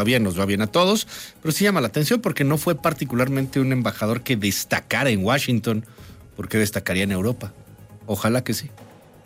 bien, nos va bien a todos, pero sí llama la atención porque no fue particularmente un embajador que destacara en Washington. ¿Por qué destacaría en Europa? Ojalá que sí.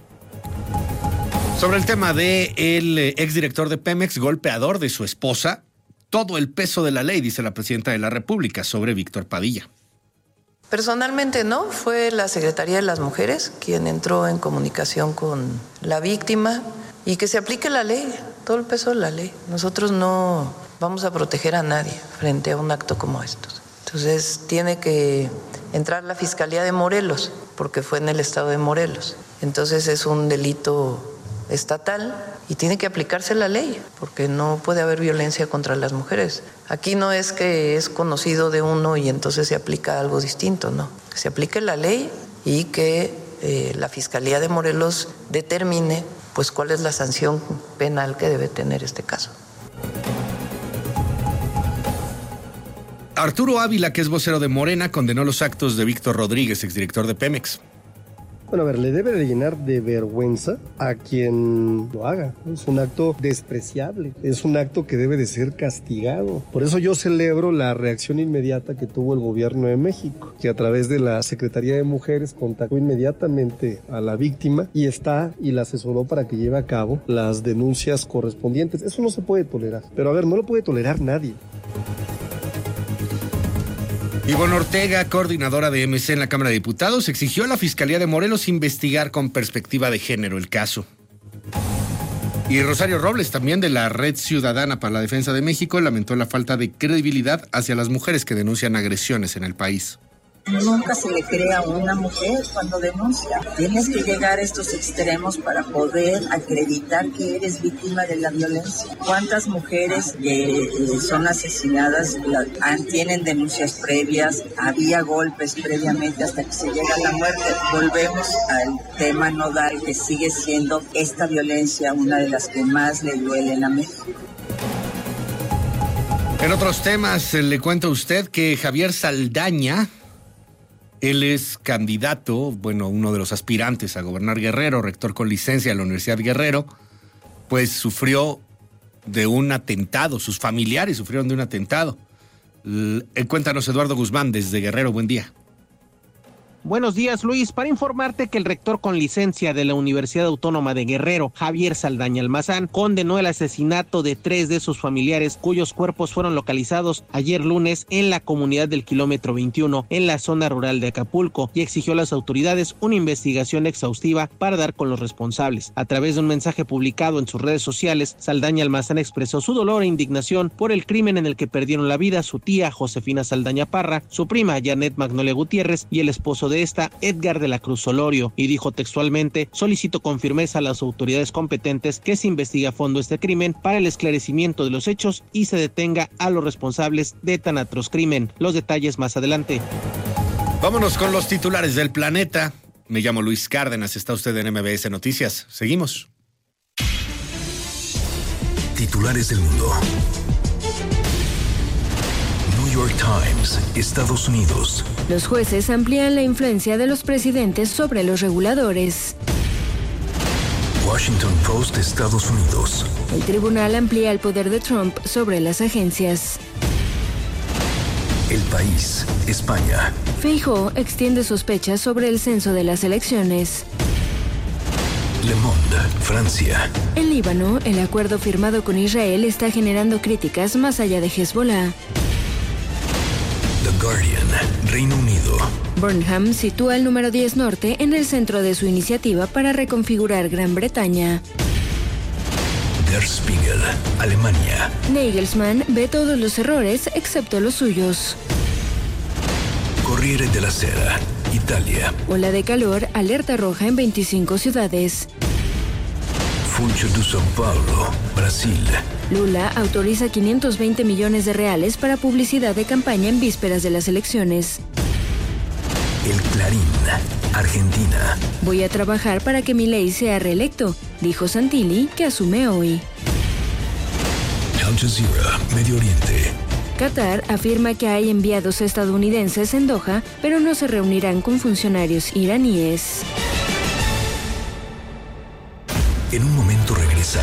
Sobre el tema del exdirector de Pemex, golpeador de su esposa, todo el peso de la ley, dice la presidenta de la República sobre Víctor Padilla. Personalmente no, fue la Secretaría de las Mujeres quien entró en comunicación con la víctima y que se aplique la ley, todo el peso de la ley. Nosotros no vamos a proteger a nadie frente a un acto como estos. Entonces tiene que entrar la Fiscalía de Morelos, porque fue en el estado de Morelos. Entonces es un delito estatal y tiene que aplicarse la ley, porque no puede haber violencia contra las mujeres. Aquí no es que es conocido de uno y entonces se aplica algo distinto, no. Que se aplique la ley y que la Fiscalía de Morelos determine pues cuál es la sanción penal que debe tener este caso. Arturo Ávila, que es vocero de Morena, condenó los actos de Víctor Rodríguez, exdirector de Pemex. Bueno, a ver, le debe de llenar de vergüenza a quien lo haga. Es un acto despreciable, es un acto que debe de ser castigado. Por eso yo celebro la reacción inmediata que tuvo el gobierno de México, que a través de la Secretaría de Mujeres contactó inmediatamente a la víctima y la asesoró para que lleve a cabo las denuncias correspondientes. Eso no se puede tolerar, pero a ver, no lo puede tolerar nadie. Ivonne Ortega, coordinadora de MC en la Cámara de Diputados, exigió a la Fiscalía de Morelos investigar con perspectiva de género el caso. Y Rosario Robles, también de la Red Ciudadana para la Defensa de México, lamentó la falta de credibilidad hacia las mujeres que denuncian agresiones en el país. Nunca se le crea a una mujer cuando denuncia. Tienes que llegar a estos extremos para poder acreditar que eres víctima de la violencia. ¿Cuántas mujeres que son asesinadas tienen denuncias previas? Había golpes previamente hasta que se llega a la muerte. Volvemos al tema nodal, que sigue siendo esta violencia una de las que más le duelen a México. En otros temas, le cuento a usted que Javier Saldaña, él es candidato, uno de los aspirantes a gobernar Guerrero, rector con licencia de la Universidad Guerrero, pues sufrió de un atentado, sus familiares sufrieron de un atentado. Cuéntanos, Eduardo Guzmán, desde Guerrero, buen día. Buenos días, Luis. Para informarte que el rector con licencia de la Universidad Autónoma de Guerrero, Javier Saldaña Almazán, condenó el asesinato de 3 de sus familiares, cuyos cuerpos fueron localizados ayer lunes en la comunidad del kilómetro 21, en la zona rural de Acapulco, y exigió a las autoridades una investigación exhaustiva para dar con los responsables. A través de un mensaje publicado en sus redes sociales, Saldaña Almazán expresó su dolor e indignación por el crimen en el que perdieron la vida su tía Josefina Saldaña Parra, su prima Janet Magnolia Gutiérrez y el esposo de esta, Edgar de la Cruz Solorio, y dijo textualmente: solicito con firmeza a las autoridades competentes que se investigue a fondo este crimen para el esclarecimiento de los hechos y se detenga a los responsables de tan atroz crimen. Los detalles más adelante. Vámonos con los titulares del planeta. Me llamo Luis Cárdenas, está usted en MBS Noticias. Seguimos. Titulares del mundo. New York Times, Estados Unidos. Los jueces amplían la influencia de los presidentes sobre los reguladores. Washington Post, Estados Unidos. El tribunal amplía el poder de Trump sobre las agencias. El País, España. Feijóo extiende sospechas sobre el censo de las elecciones. Le Monde, Francia. En Líbano, el acuerdo firmado con Israel está generando críticas más allá de Hezbollah. The Guardian, Reino Unido. Burnham sitúa el número 10 norte en el centro de su iniciativa para reconfigurar Gran Bretaña. Der Spiegel, Alemania. Nagelsmann ve todos los errores excepto los suyos. Corriere della Sera, Italia. Ola de calor, alerta roja en 25 ciudades. Funcho de São Paulo, Brasil. Lula autoriza 520 millones de reales para publicidad de campaña en vísperas de las elecciones. El Clarín, Argentina. Voy a trabajar para que Milei sea reelecto, dijo Santilli, que asume hoy. Al Jazeera, Medio Oriente. Qatar afirma que hay enviados estadounidenses en Doha, pero no se reunirán con funcionarios iraníes. En un momento regresa